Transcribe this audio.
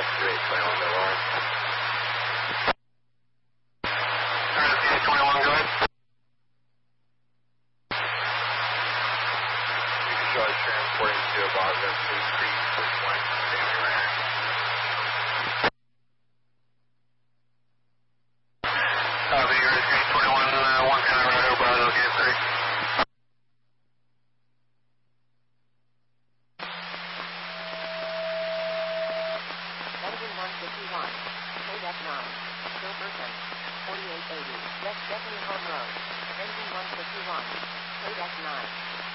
That's 2821, go on. Alright, 2821, go ahead. Charlie transporting to about the Blue Creek, first line, family runner. Copy, you're at 2821, 1 kind of right over Bravo, game 3. Engine 151, KDEC 9, still person, 4880, West Bethany Home Road, Engine 151, KDEC 9.